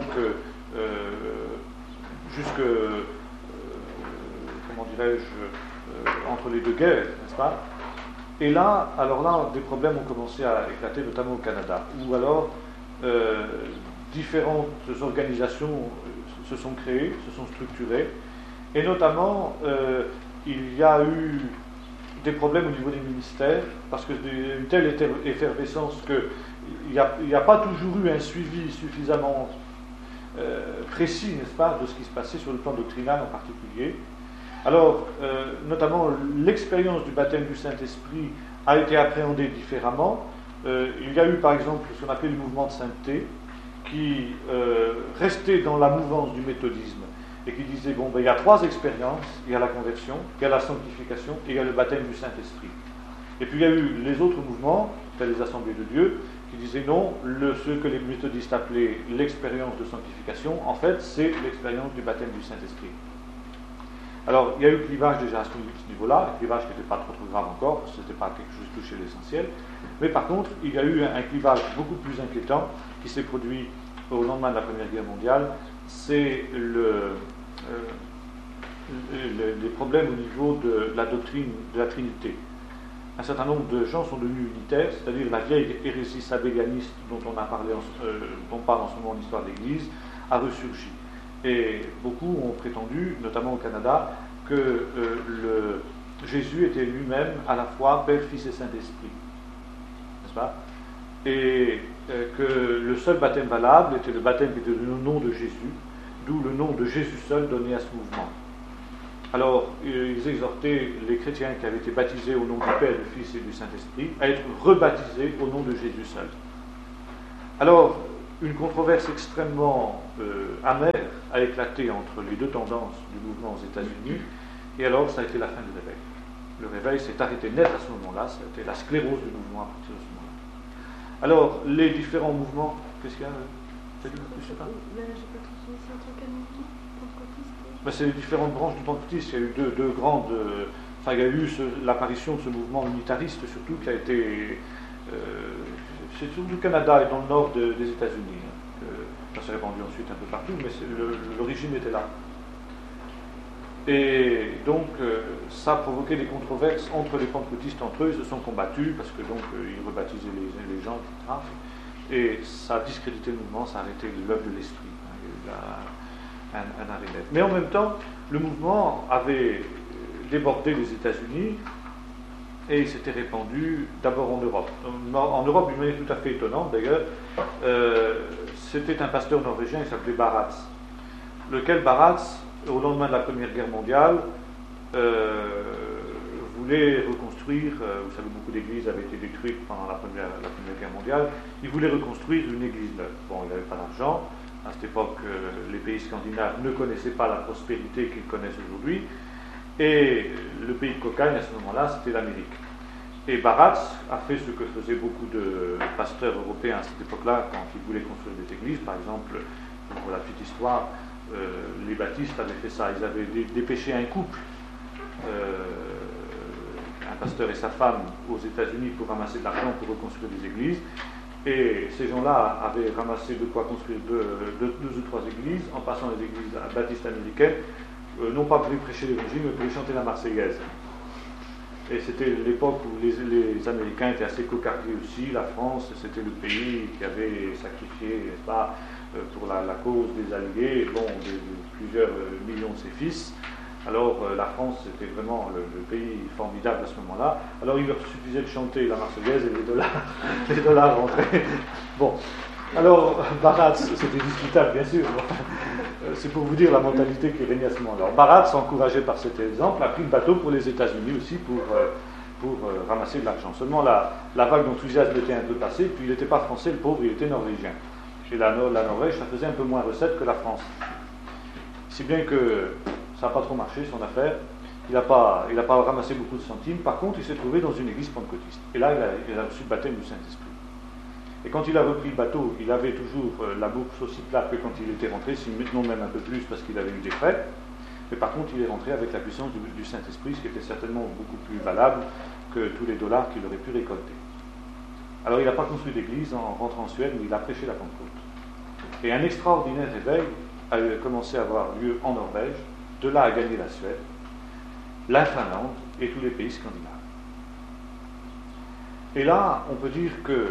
jusque, comment dirais-je, entre les deux guerres, n'est-ce pas? Et là, alors là, des problèmes ont commencé à éclater, notamment au Canada, où alors différentes organisations se sont créées, se sont structurées, et notamment il y a eu des problèmes au niveau des ministères, parce que une telle effervescence qu'il n'y a pas toujours eu un suivi suffisamment précis, n'est-ce pas, de ce qui se passait sur le plan doctrinal en particulier. Alors, notamment, l'expérience du baptême du Saint-Esprit a été appréhendée différemment. Il y a eu, par exemple, ce qu'on appelait le mouvement de sainteté, qui restait dans la mouvance du méthodisme, et qui disait, bon, ben, il y a 3 expériences, il y a la conversion, il y a la sanctification, et il y a le baptême du Saint-Esprit. Et puis il y a eu les autres mouvements, tels les Assemblées de Dieu, qui disaient non, ce que les méthodistes appelaient l'expérience de sanctification, en fait, c'est l'expérience du baptême du Saint-Esprit. Alors, il y a eu clivage déjà à ce niveau-là, un clivage qui n'était pas trop grave encore, parce que ce n'était pas quelque chose qui touchait l'essentiel. Mais par contre, il y a eu un clivage beaucoup plus inquiétant qui s'est produit au lendemain de la Première Guerre mondiale. C'est les problèmes au niveau de la doctrine de la Trinité. Un certain nombre de gens sont devenus unitaires, c'est-à-dire la vieille hérésie sabélianiste dont on parle en ce moment en histoire de l'Église, a ressurgi. Et beaucoup ont prétendu, notamment au Canada, que Jésus était lui-même à la fois Père, Fils et Saint-Esprit. N'est-ce pas? Et que le seul baptême valable était le baptême qui était donné au nom de Jésus, d'où le nom de Jésus seul donné à ce mouvement. Alors, ils exhortaient les chrétiens qui avaient été baptisés au nom du Père, du Fils et du Saint-Esprit à être rebaptisés au nom de Jésus seul. Alors, une controverse extrêmement amère a éclaté entre les deux tendances du mouvement aux États-Unis, et alors ça a été la fin du réveil. Le réveil s'est arrêté net à ce moment-là, ça a été la sclérose du mouvement à partir de ce moment-là. Alors, les différents mouvements, qu'est-ce qu'il y a? Je sais pas. C'est un truc à mouvement pentecôtiste. Ben, c'est les différentes branches du pentecôtisme. Il y a eu deux grandes. Enfin, il y a eu l'apparition de ce mouvement militariste, surtout, qui a été. C'est surtout au Canada et dans le nord des États-Unis. Ça s'est répandu ensuite un peu partout, mais l'origine était là. Et donc, ça a provoqué des controverses entre les pentecôtistes entre eux. Ils se sont combattus parce que donc ils rebaptisaient les gens, etc. Et ça a discrédité le mouvement, ça a arrêté l'œuvre de l'esprit. Il y a eu un arrêt net. Mais en même temps, le mouvement avait débordé les États-Unis et il s'était répandu d'abord en Europe. En Europe, d'une manière tout à fait étonnante d'ailleurs, c'était un pasteur norvégien, il s'appelait Barats, lequel Barats, au lendemain de la Première Guerre mondiale, voulait reconstruire, vous savez, beaucoup d'églises avaient été détruites pendant la Première Guerre mondiale, il voulait reconstruire une église neuve. Bon, il n'avait pas d'argent, à cette époque, les pays scandinaves ne connaissaient pas la prospérité qu'ils connaissent aujourd'hui, et le pays de cocagne à ce moment-là, c'était l'Amérique. Et Barats a fait ce que faisaient beaucoup de pasteurs européens à cette époque-là, quand ils voulaient construire des églises. Par exemple, pour la petite histoire, les baptistes avaient fait ça. Ils avaient dépêché un couple, un pasteur et sa femme, aux États-Unis pour ramasser de l'argent pour reconstruire des églises. Et ces gens-là avaient ramassé de quoi construire deux ou trois églises, en passant les églises baptistes américaines, non pas pour y prêcher l'évangile, mais pour y chanter la Marseillaise. Et c'était l'époque où les Américains étaient assez cocardiers aussi. La France, c'était le pays qui avait sacrifié, n'est-ce pas, pour la cause des Alliés, bon, plusieurs millions de ses fils. Alors la France, c'était vraiment le pays formidable à ce moment-là. Alors il leur suffisait de chanter la Marseillaise et les dollars rentraient. Bon, alors Barats, c'était discutable bien sûr. C'est pour vous dire la mentalité qui régnait à ce moment-là. Barats, encouragé par cet exemple, a pris le bateau pour les États-Unis aussi pour ramasser de l'argent. Seulement la vague d'enthousiasme était un peu passée, puis il n'était pas français, le pauvre, il était norvégien. Et la Norvège, ça faisait un peu moins recette que la France. Si bien que ça n'a pas trop marché, son affaire. Il n'a pas ramassé beaucoup de centimes. Par contre, il s'est trouvé dans une église pentecôtiste. Et là, il a reçu le baptême du Saint-Esprit. Et quand il a repris le bateau, il avait toujours la bourse aussi plate que quand il était rentré, sinon même un peu plus parce qu'il avait eu des frais. Mais par contre, il est rentré avec la puissance du Saint-Esprit, ce qui était certainement beaucoup plus valable que tous les dollars qu'il aurait pu récolter. Alors, il n'a pas construit d'église en rentrant en Suède, mais il a prêché la Pentecôte. Et un extraordinaire réveil a commencé à avoir lieu en Norvège. De là à gagner la Suède, la Finlande et tous les pays scandinaves. Et là, on peut dire que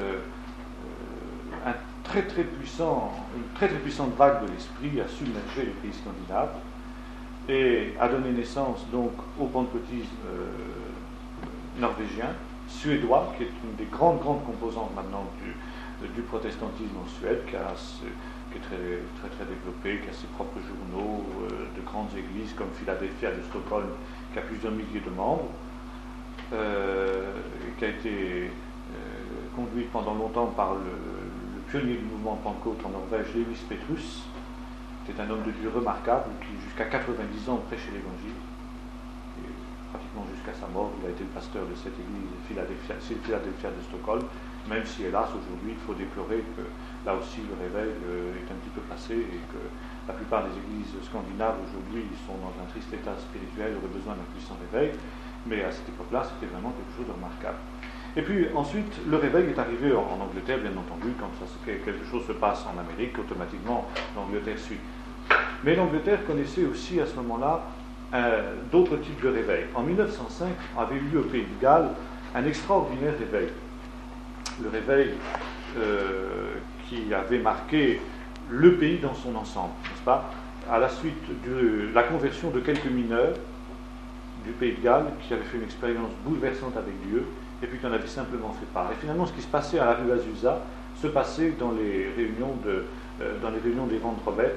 une très très puissante vague de l'esprit a submergé les pays scandinaves et a donné naissance donc au pentecôtisme norvégien, suédois, qui est une des grandes composantes maintenant du protestantisme en Suède, qui est très développé, qui a ses propres journaux, de grandes églises comme Philadelphia de Stockholm, qui a plusieurs milliers de membres, qui a été conduite pendant longtemps par le pionnier du mouvement Pentecôte en Norvège, Lewis Petrus. C'était un homme de Dieu remarquable qui, jusqu'à 90 ans, prêchait l'Évangile. Et pratiquement jusqu'à sa mort, il a été le pasteur de cette église Philadelphia de Stockholm, même si, hélas, aujourd'hui, il faut déplorer que là aussi le réveil est un petit peu passé et que la plupart des églises scandinaves aujourd'hui sont dans un triste état spirituel, auraient besoin d'un puissant réveil, mais à cette époque-là, c'était vraiment quelque chose de remarquable. Et puis ensuite, le réveil est arrivé en Angleterre, bien entendu, quand quelque chose se passe en Amérique, automatiquement l'Angleterre suit. Mais l'Angleterre connaissait aussi à ce moment-là d'autres types de réveils. En 1905, avait eu lieu au Pays de Galles un extraordinaire réveil. Le réveil qui avait marqué le pays dans son ensemble, n'est-ce pas, à la suite de la conversion de quelques mineurs du Pays de Galles qui avaient fait une expérience bouleversante avec Dieu et puis qui en avaient simplement fait part. Et finalement, ce qui se passait à la rue Azusa se passait dans les réunions des ventes Roberts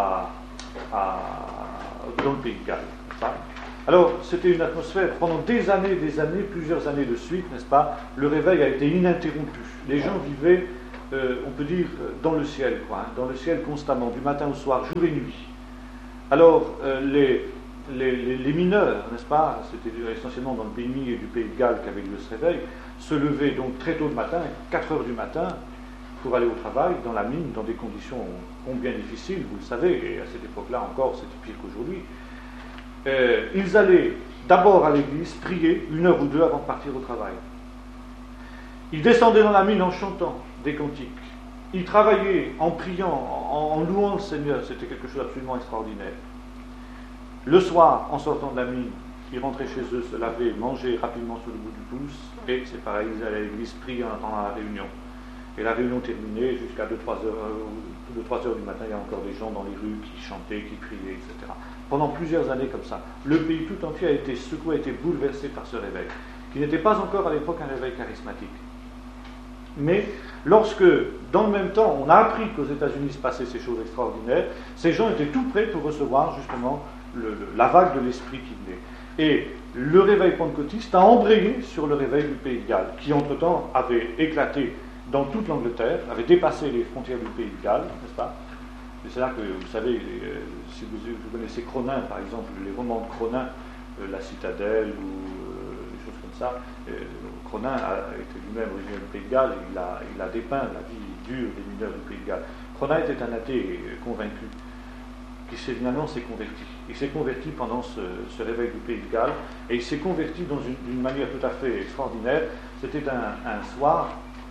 dans le Pays de Galles, n'est-ce pas. Alors, c'était une atmosphère, pendant des années, plusieurs années de suite, n'est-ce pas, le réveil a été ininterrompu. Les gens vivaient, on peut dire, dans le ciel, quoi, dans le ciel constamment, du matin au soir, jour et nuit. Alors, les mineurs, n'est-ce pas, c'était essentiellement dans le pays et du Pays de Galles qu'avait lieu ce réveil, se levaient donc très tôt le matin, 4 heures du matin, pour aller au travail, dans la mine, dans des conditions combien difficiles, vous le savez, et à cette époque-là encore, c'était pire qu'aujourd'hui. Ils allaient d'abord à l'église prier 1 heure ou 2 avant de partir au travail. Ils descendaient dans la mine en chantant des cantiques. Ils travaillaient en priant, en louant le Seigneur. C'était quelque chose d'absolument extraordinaire. Le soir, en sortant de la mine, ils rentraient chez eux, se lavaient, mangeaient rapidement sur le bout du pouce, et c'est pareil, ils allaient à l'église prier en attendant la réunion. Et la réunion terminée, jusqu'à 2-3 heures du matin, il y a encore des gens dans les rues qui chantaient, qui priaient, etc. Pendant plusieurs années comme ça. Le pays tout entier a été secoué, a été bouleversé par ce réveil, qui n'était pas encore à l'époque un réveil charismatique. Mais lorsque, dans le même temps, on a appris qu'aux États-Unis se passaient ces choses extraordinaires, ces gens étaient tout prêts pour recevoir justement la vague de l'esprit qui venait. Et le réveil pentecôtiste a embrayé sur le réveil du Pays de Galles, qui entre-temps avait éclaté dans toute l'Angleterre, avait dépassé les frontières du Pays de Galles, n'est-ce pas? Et c'est là que, vous savez, si vous connaissez Cronin, par exemple, les romans de Cronin, La Citadelle ou des choses comme ça, Cronin était lui-même originaire du Pays de Galles, et il a dépeint la vie dure des mineurs du Pays de Galles. Cronin était un athée convaincu, qui finalement s'est converti. Il s'est converti pendant ce réveil du Pays de Galles, et il s'est converti d'une manière tout à fait extraordinaire. C'était un soir,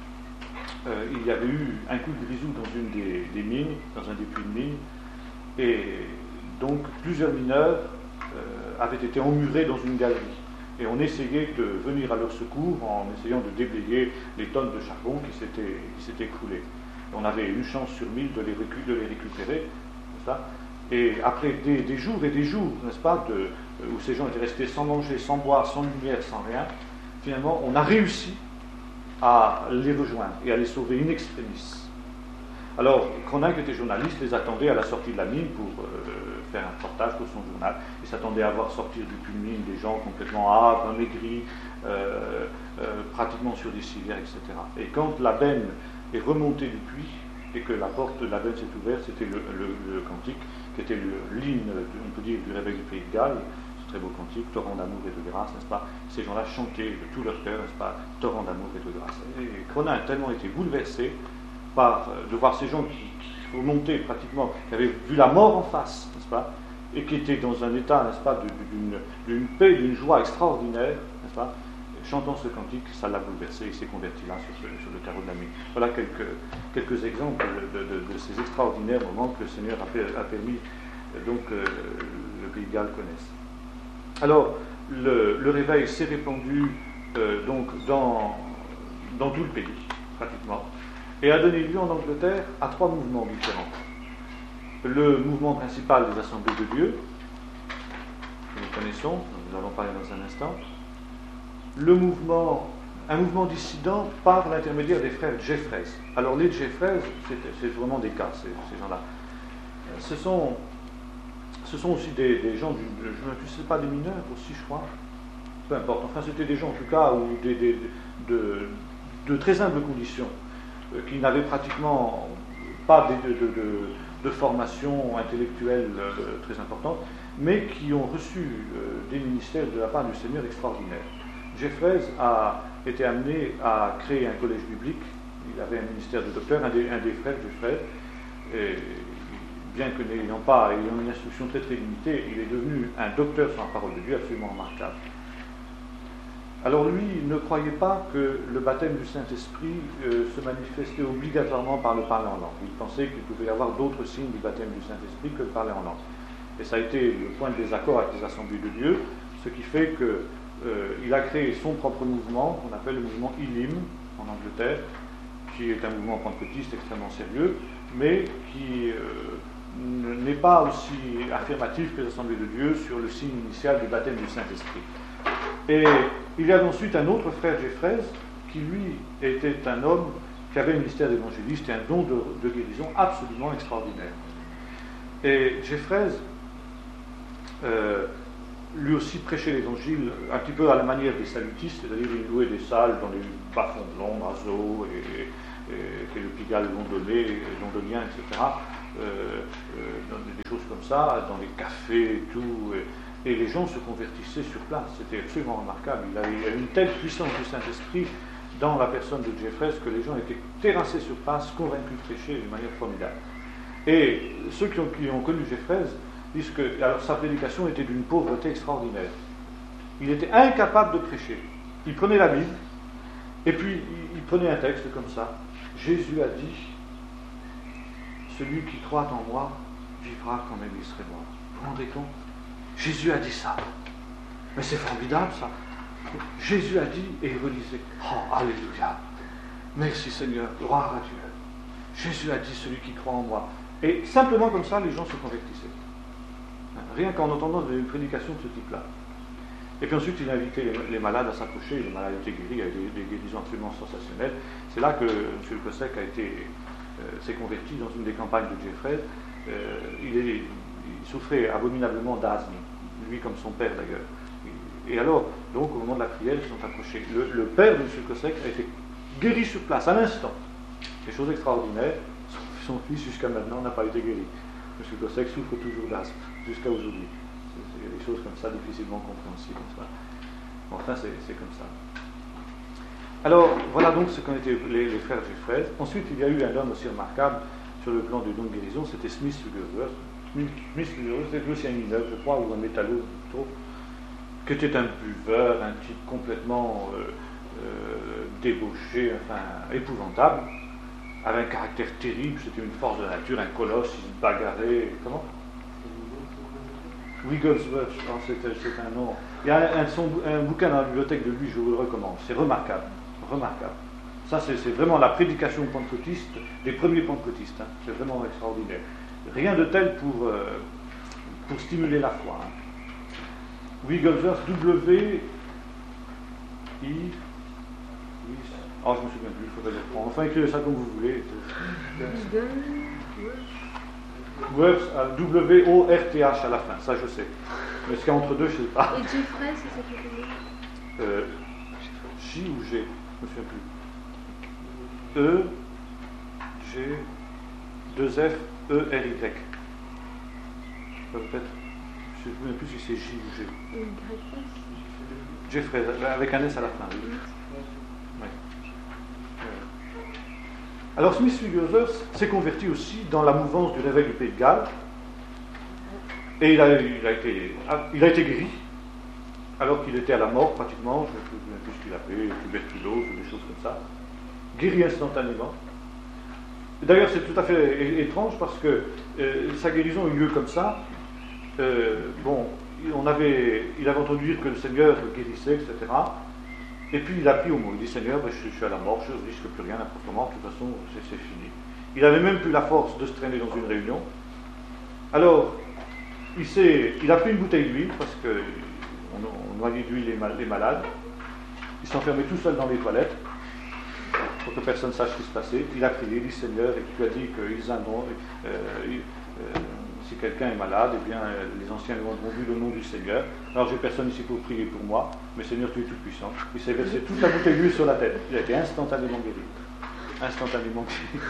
il y avait eu un coup de grisou dans une des mines, dans un des puits de mine, et donc plusieurs mineurs avaient été emmurés dans une galerie. Et on essayait de venir à leur secours en essayant de déblayer les tonnes de charbon qui s'étaient écoulées. On avait une chance sur 1000 de les récupérer, n'est-ce pas? Et après des jours et des jours, n'est-ce pas, où ces gens étaient restés sans manger, sans boire, sans lumière, sans rien, finalement, on a réussi à les rejoindre et à les sauver in extremis. Alors, Cronin, qui était journaliste, les attendait à la sortie de la mine pour faire un reportage pour son journal. Il s'attendait à voir sortir du puits de mine des gens complètement âpres, maigris, pratiquement sur des civières, etc. Et quand la benne est remontée du puits et que la porte de la benne s'est ouverte, c'était le cantique qui était l'hymne, on peut dire, du réveil du Pays de Galles. Très beau cantique, torrent d'amour et de grâce, n'est-ce pas? Ces gens-là chantaient de tout leur cœur, n'est-ce pas? Torrent d'amour et de grâce. Et Cronin a tellement été bouleversé de voir ces gens qui remontaient pratiquement, qui avaient vu la mort en face, n'est-ce pas? Et qui étaient dans un état, n'est-ce pas, d'une paix, d'une joie extraordinaire, n'est-ce pas? Chantant ce cantique, ça l'a bouleversé, il s'est converti là sur le carreau de la mine. Voilà quelques exemples de ces extraordinaires moments que le Seigneur a permis donc le Pays de Galles connaisse. Alors, le réveil s'est répandu donc dans dans tout le pays, pratiquement, et a donné lieu en Angleterre à 3 mouvements différents. Le mouvement principal des Assemblées de Dieu, que nous connaissons, nous allons parler dans un instant. Un mouvement dissident par l'intermédiaire des frères Jeffreys. Alors les Jeffreys, c'est vraiment des cas, ces gens-là. Ce sont aussi des gens, je ne sais pas, des mineurs aussi, je crois. Peu importe. Enfin, c'était des gens, en tout cas, de très humbles conditions, qui n'avaient pratiquement pas de formation intellectuelle très importante, mais qui ont reçu des ministères de la part du Seigneur extraordinaires. Jeffreys a été amené à créer un collège biblique. Il avait un ministère de docteur, un des frères Jeffreys, et bien que ayant une instruction très très limitée, il est devenu un docteur sur la parole de Dieu absolument remarquable. Alors lui, il ne croyait pas que le baptême du Saint-Esprit se manifestait obligatoirement par le parler en langue. Il pensait qu'il pouvait y avoir d'autres signes du baptême du Saint-Esprit que le parler en langue. Et ça a été le point de désaccord avec les Assemblées de Dieu, ce qui fait qu'il a créé son propre mouvement, qu'on appelle le mouvement Elim, en Angleterre, qui est un mouvement pentecôtiste extrêmement sérieux, mais qui n'est pas aussi affirmatif que les Assemblées de Dieu sur le signe initial du baptême du Saint-Esprit. Et il y a ensuite un autre frère Jeffreys, qui lui était un homme qui avait un ministère d'évangéliste et un don de guérison absolument extraordinaire. Et Jeffreys, lui aussi prêchait l'évangile un petit peu à la manière des salutistes, c'est-à-dire il louait des salles dans les bas-fonds de Londres, à Zoo, et le Pigalle londonien, etc., des choses comme ça, dans les cafés et tout, et les gens se convertissaient sur place. C'était absolument remarquable. Il y a une telle puissance du Saint-Esprit dans la personne de Jeffreys que les gens étaient terrassés sur place, convaincus de prêcher d'une manière formidable. Et ceux qui ont connu Jeffreys disent que alors, sa prédication était d'une pauvreté extraordinaire. Il était incapable de prêcher. Il prenait la Bible, et puis il prenait un texte comme ça. Jésus a dit, celui qui croit en moi vivra quand même il serait mort. Vous vous rendez compte? Jésus a dit ça. Mais c'est formidable ça. Jésus a dit, et il relisait, oh, alléluia. Merci Seigneur, gloire à Dieu. Jésus a dit, celui qui croit en moi. Et simplement comme ça, les gens se convertissaient. Rien qu'en entendant une prédication de ce type-là. Et puis ensuite, il a invité les malades à s'approcher, les malades étaient guéris, il y avait des guérisons absolument sensationnelles. C'est là que M. Kosek s'est converti dans une des campagnes de Jeffreys. Il souffrait abominablement d'asthme, lui comme son père d'ailleurs. Et alors, donc, au moment de la prière, ils sont approchés. Le père de M. Kosek a été guéri sur place, à l'instant. Des choses extraordinaires. Son fils, jusqu'à maintenant, n'a pas été guéri. M. Kosek souffre toujours d'asthme, jusqu'à aujourd'hui. Il y a des choses comme ça, difficilement compréhensibles. Enfin, c'est comme ça. Alors, voilà donc ce qu'ont été les frères Jeffreys. Ensuite, il y a eu un homme aussi remarquable sur le plan du don de guérison, c'était Smith Wigglesworth. Smith Wigglesworth, c'était aussi un mineur, je crois, ou un métalleux plutôt, qui était un buveur, un type complètement débauché, enfin, épouvantable, avait un caractère terrible, c'était une force de la nature, un colosse, il se bagarrait. Comment? Wigglesworth, je pense, c'est un nom. Il y a un bouquin dans la bibliothèque de lui, je vous le recommande. C'est remarquable, remarquable. Ça, c'est vraiment la prédication pentecôtiste des premiers pentecôtistes. Hein. C'est vraiment extraordinaire. Rien de tel pour stimuler la foi. Hein. Wigglesworth, W-I... Oh, je me souviens plus, il faudrait le reprendre. Enfin, écrivez ça comme vous voulez. W-O-R-T-H à la fin, ça je sais. Mais ce qu'il y a entre deux, je ne sais pas. Et Jeffreys, ça s'appelle comment? J ou G, je ne me souviens plus. E, G, 2F, E, R, Y. Peut-être. Je ne me souviens plus si c'est J ou G. Jeffreys, avec un S à la fin, oui. Ouais. Alors Smith Wigglesworth s'est converti aussi dans la mouvance du réveil du Pays de Galles et il a été guéri alors qu'il était à la mort pratiquement, je ne sais plus ce qu'il avait, tuberculose ou des choses comme ça, guéri instantanément. D'ailleurs c'est tout à fait étrange parce que sa guérison a eu lieu comme ça. Il avait entendu dire que le Seigneur guérissait, etc. Et puis il a pris au mot. Il dit, Seigneur, je suis à la mort, je ne risque plus rien, n'importe comment, de toute façon, c'est fini. Il n'avait même plus la force de se traîner dans une réunion. Alors, il a pris une bouteille d'huile, parce qu'on noyait d'huile les malades. Il s'enfermait tout seul dans les toilettes, pour que personne ne sache ce qui se passait. Il a crié, il dit, Seigneur, et tu as dit qu'ils si quelqu'un est malade, eh bien, les anciens ont vu le nom du Seigneur. Alors, j'ai personne ici pour prier pour moi, mais Seigneur, tu es tout-puissant. Il s'est versé toute la bouteille d'huile sur la tête. Il a été instantanément guéri. Instantanément guéri.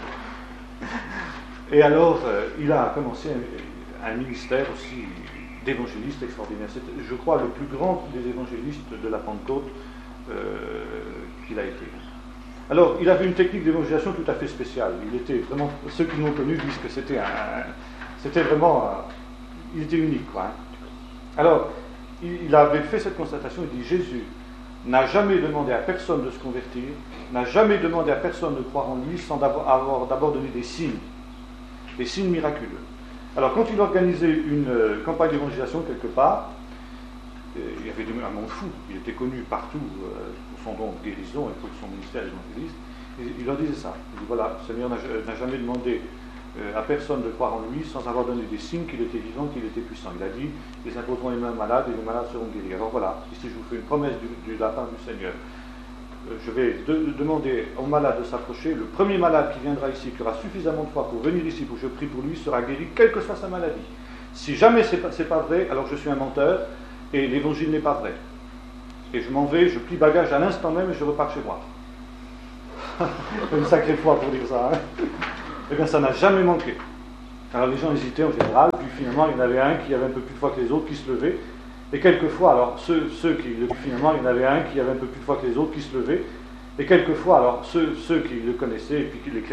Et alors, il a commencé un ministère aussi d'évangéliste extraordinaire. C'est, je crois, le plus grand des évangélistes de la Pentecôte qu'il a été. Alors, il avait une technique d'évangélisation tout à fait spéciale. Il était vraiment, ceux qui l'ont connu disent que c'était vraiment, il était unique, quoi. Hein. Alors, il avait fait cette constatation, il dit, Jésus n'a jamais demandé à personne de se convertir, n'a jamais demandé à personne de croire en lui sans avoir d'abord donné des signes miraculeux. Alors, quand il organisait une campagne d'évangélisation quelque part, il y avait un monde fou, il était connu partout pour son don de guérison et pour son ministère évangéliste, il leur disait ça. Il dit, voilà, le Seigneur n'a jamais demandé à personne de croire en lui sans avoir donné des signes qu'il était vivant, qu'il était puissant. Il a dit, ils imposeront les mains malades et les malades seront guéris. Alors voilà, ici je vous fais une promesse de la part du Seigneur. Je vais demander aux malades de s'approcher. Le premier malade qui viendra ici, qui aura suffisamment de foi pour venir ici, pour que je prie pour lui, sera guéri, quelle que soit sa maladie. Si jamais c'est pas vrai, alors je suis un menteur et l'évangile n'est pas vrai. Et je m'en vais, je plie bagage à l'instant même et je repars chez moi. Une sacrée foi pour dire ça. Hein. Eh bien, ça n'a jamais manqué. Alors les gens hésitaient en général, puis finalement il y en avait un qui avait un peu plus de foi que les autres, qui se levait. Et quelquefois, alors finalement il y en avait un qui avait un peu plus de foi que les autres, qui se levait. Et quelquefois, alors ceux qui le connaissaient, et puis qui les